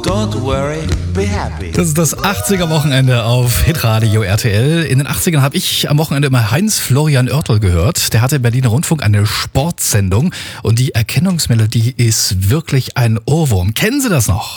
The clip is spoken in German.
Don't worry, be happy. Das ist das 80er-Wochenende auf Hitradio RTL. In den 80ern habe ich am Wochenende immer Heinz-Florian Oertel gehört. Der hatte im Berliner Rundfunk eine Sportsendung und die Erkennungsmelodie ist wirklich ein Ohrwurm. Kennen Sie das noch?